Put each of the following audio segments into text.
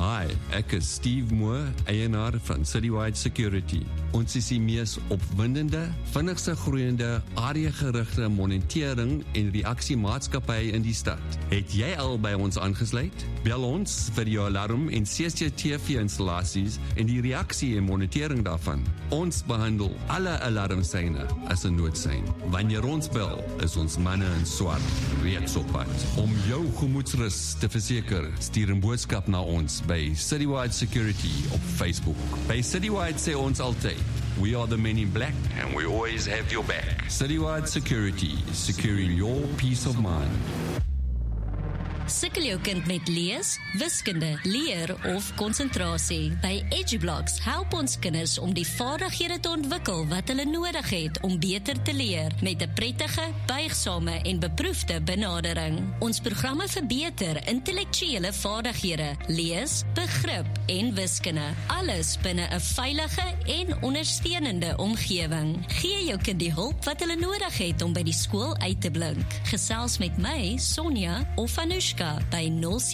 Hi, ek is Steve Moore, eienaar van Citywide Security. Ons is die mees opwindende, vinnigste groeiende, areagerigte monitering en reaksiemaatskappy in die stad. Het jy al by ons aangesluit? Bel ons vir jou alarm en CCTV-installasies en die reaksie en monitering daarvan. Ons behandel alle alarmsyne as 'n noodsein. Wanneer ons bel, is ons manne in swart reeds op pad. Om jou gemoedsrus te verseker, stuur 'n boodskap na ons by Citywide Security op Facebook. By Citywide sê ons altyd, we are the men in black and we always have your back. Citywide Security, securing your peace of mind. Sukkel jou kind met lees, wiskunde, leer of konsentrasie? By EduBlocks help ons kinders om die vaardighede te ontwikkel wat hulle nodig het om beter te leer met 'n prettige, buigsame en beproefde benadering. Ons programme verbeter intellektuele vaardighede, lees, begrip en wiskunde. Alles binne 'n veilige en ondersteunende omgewing. Gee jou kind die hulp wat hulle nodig het om by die skool uit te blink. Gesels met my, Sonja of Anushka by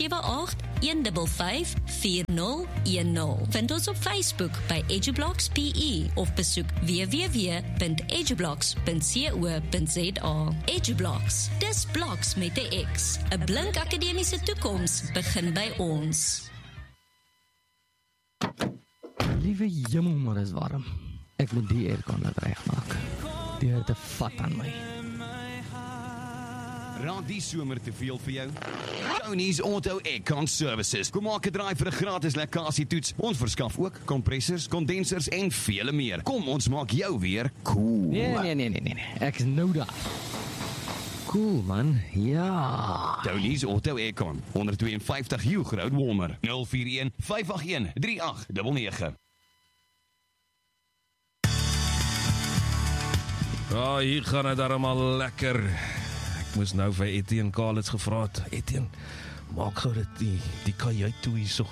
078-155-4010. Vind ons op Facebook by EduBlocks PE of besoek www.edublocks.co.za. EduBlocks, dis bloks met 'n X. 'n blink akademiese toekoms begin by ons. Liewe jemmel, maar is warm. Ek moet die aircon laat regmaak. Die het te vat aan my. Raak die somer te veel vir jou? Tony's Auto Aircon Services. Kom maak 'n draai vir 'n gratis lekkasietoets. Ons verskaf ook kompressors, kondensers en vele meer. Kom, ons maak jou weer cool. Nee. Ek is nou daar. Cool, man. Ja. Tony's Auto Aircon, 152 Hugh Road, Walmer. 041-581-3899. Hier gaan het allemaal lekker. Ek moes nou vir Etienne Kalitz gevra het. Etienne, maak gou dit die kajuit toe hierso.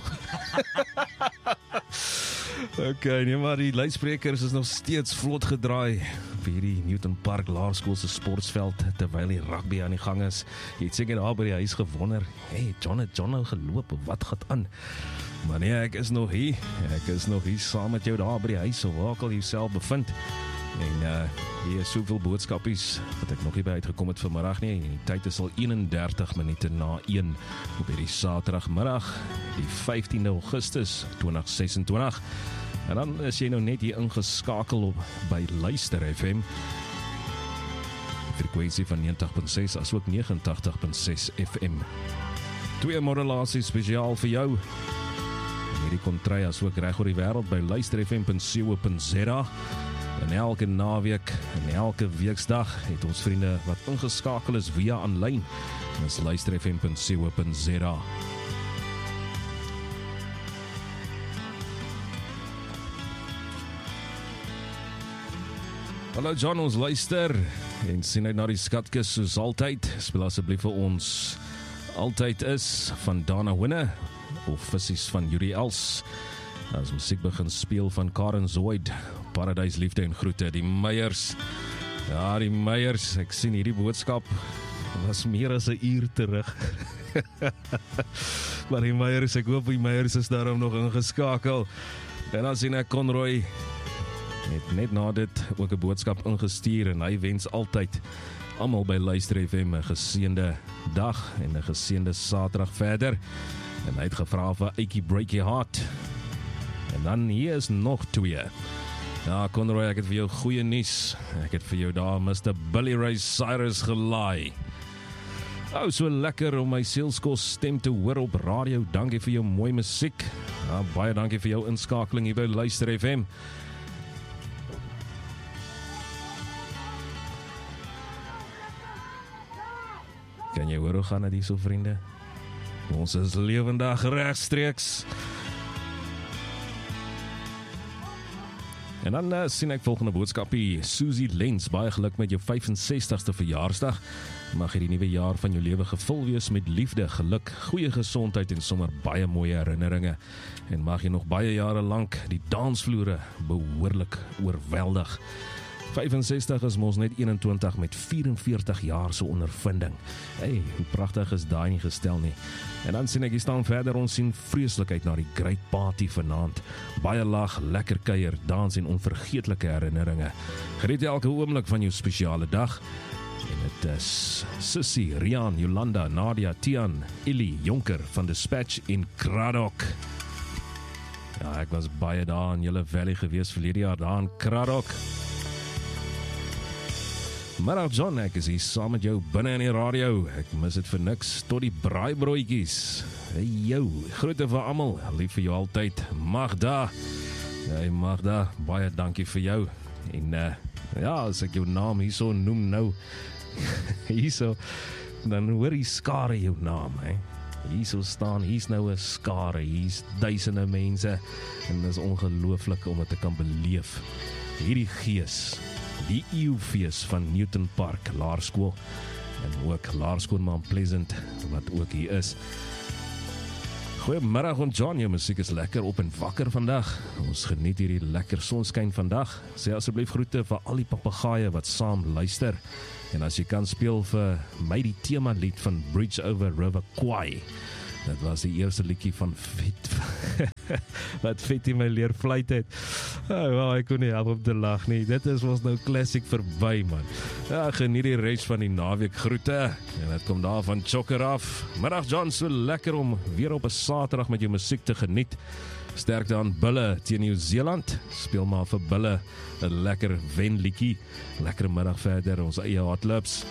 Okay, nee, maar die luidsprekers is nog steeds vlot gedraai op hierdie Newton Park Laerskoolse sportsveld terwyl die rugby aan die gang is. Jy het seker daar by die huis gewonder, hey, John nou geloop, wat gaan aan? Maar nee, ek is nog hier saam met jou daar by die huis, so waar al jouself bevind. En hier is soveel boodskapies wat ek nog nie by uitgekom het vanmiddag nie. Die tyd is al 31 minute na 1 op hierdie Saterdagmiddag, die 15de Augustus 2026. En dan is jy nou net hier ingeskakel op by Luister FM, frekwensie van 90.6 as ook 89.6 FM. 2 modulaties spesiaal vir jou. En hierdie kontry as ook reg oor die wêreld by luisterfm.co.za. En elke naweek en elke weeksdag het ons vriende wat ingeskakel is via aanlyn. Dis luisterfm.co.za. Hallo John, ons luister en sien uit na die skatkis soos altyd. Speel asseblief vir ons Altyd Is van Dana Winne of Visies van Yuri Els. As musiek begin speel van Karen Zoid, Paradise Liefde en Groete, die Meyers. Ja, die Meyers, ek sien hierdie boodskap was meer as 'n uur terug. Maar die Meyers, ek hoop die Meyers is daarom nog ingeskakel. En dan sien ek Conroy het net na dit ook 'n boodskap ingestuur en hy wens altyd almal by Luister FM 'n geseënde dag en 'n geseënde Saterdag verder. En hy het gevra vir Aikie Break Your Heart. En dan hier is nog 2. Ja, Conroy, ek het vir jou goeie nuus. Ek het vir jou daar Mr. Billy Ray Cyrus gelaai. So lekker om my sielskos stem te hoor op radio. Dankie vir jou mooi musiek. Ja, baie dankie vir jou inskakeling hier by Luister FM. Kan jy hoor hoe gaan dit hier so, vriende? Ons is lewendig regstreeks. En dan sien ek volgende boodskapie. Susie Lens, baie geluk met jou 65ste verjaarsdag. Mag hierdie nuwe jaar van jou lewe gevul wees met liefde, geluk, goeie gesondheid en sommer baie mooi herinneringe. En mag jy nog baie jare lank die dansvloere behoorlik oorweldig. 65 is mos net 21 met 44 jaar se ondervinding. Hey, hoe pragtig is daai nie gestel nie. En dan sien ek hier staan verder, ons sien vreeslik uit na die great party vanaand. Baie lag, lekker kuier, dans en onvergeetlike herinneringe. Geniet elke oomblik van jou spesiale dag. En dit is Sissy, Rian, Jolanda, Nadia, Tian, Illy, Jonker van Dispatch en Kraddock. Ja, ek was baie daar in julle valley gewees verlede jaar, daar in Kraddock. Middag John, ek is hier saam met jou binne in die radio. Ek mis dit vir niks, tot die braaibroodjies. Hey jou, groete vir almal, lief vir jou altyd, Magda. Hey Magda, baie dankie vir jou. En ja, as ek jou naam hierso noem nou, hierso, dan hoor die skare jou naam, hè. Hierso staan, hier's nou 'n skare, hier's duisende mense, en dit is ongelooflik om dit te kan beleef. Hierdie gees, die eeufees van Newton Park Laerskool, en ook Laerskool Mount Pleasant, wat ook hier is. Goeiemiddag John, jou musiek is lekker op en wakker vandag. Ons geniet hierdie lekker sonskyn vandag. Sê asseblief groete vir al die papegaaie wat saam luister. En as jy kan speel vir my die tema lied van Bridge Over River Kwai. Dit was die eerste liedjie van wat Fetty my leer fluit het. Wow, ek kon nie help om te lag nie. Dit is ons nou classic verby, man. Ja, geniet die res van die naweek groete. En dit kom daar van Chokker af. Middag John, so lekker om weer op 'n Saterdag met jou musiek te geniet. Sterkte aan Bulle teen Nieu-Seeland. Speel maar vir Bulle 'n lekker wenliedjie. Lekker middag verder, ons eie hardlops.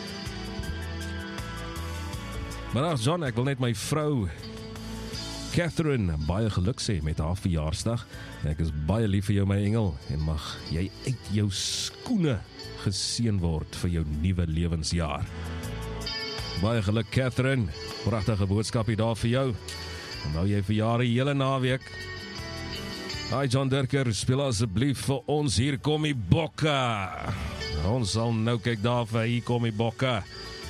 Middag John, ek wil net my vrou Catherine baie geluk sê met haar verjaarsdag. Ek is baie lief vir jou my engel en mag jy uit jou skoene geseën word vir jou nuwe lewensjaar. Baie geluk Catherine, pragtige boodskapie daar vir jou. En nou jy verjaar die hele naweek. Hi John Dirker, speel asseblief vir ons Hier Kom die Bokke. Ons sal nou kyk daar vir Hier Kom die Bokke.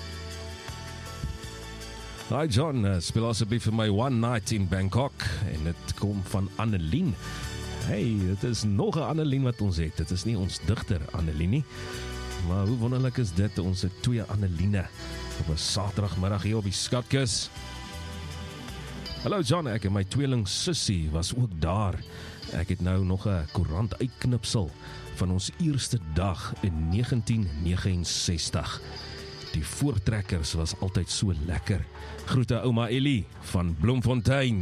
Hi John, speel asseblief vir my One Night in Bangkok. En dit kom van Annelien. Hey, dit is nog 'n Annelien wat ons het. Dit is nie ons digter Annelien nie. Maar hoe wonderlik is dit, ons het 2 Anneliene op 'n Saterdagmiddag hier op die Skatkis. Hallo John, ek en my tweeling Sissy was ook daar. Ek het nou nog 'n koerant uitknipsel van ons eerste dag in 1969. Die voortrekkers was altyd so lekker. Groete ouma Ellie van Bloemfontein.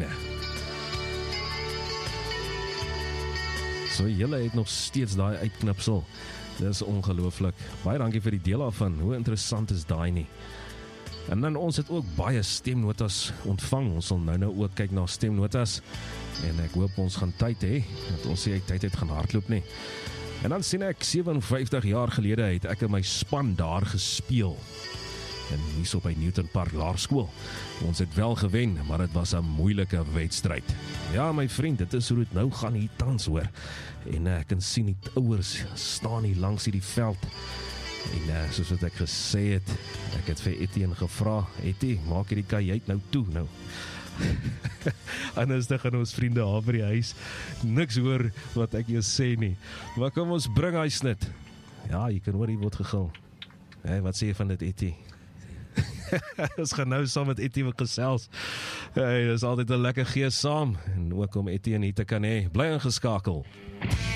So julle het nog steeds daai uitknipsel. Dis ongelooflik. Baie dankie vir die deel daarvan. Hoe interessant is daai nie? En dan ons het ook baie stemnotas ontvang. Ons sal nou ook kyk na stemnotas. En ek hoop ons gaan tyd hê, dat ons nie tyd het gaan hardloop nie. En dan sien ek 57 jaar gelede het ek in my span daar gespeel. En hierso by Newton Park Laerskool. Ons het wel gewen, maar dit was 'n moeilike wedstryd. Ja, my vriend, dit is hoe dit nou gaan hier tans hoor. En ek kan sien die ouers staan hier langs hierdie veld. En soos wat ek gesê het, ek het vir Etienne gevra, Etie, maak hierdie kajuit nou toe nou. Anders dan gaan ons vriende af by die huis niks hoor wat ek jou sê nie. Maar kom ons bring hy snit. Ja, jy kan hoor hier word gegil. Hey, wat sê jy van dit Etie? Ons gaan nou saam met Etie gesels. Hey, dis altyd 'n lekker gees saam. En ook om Etie hier te kan hê. Bly ingeskakel.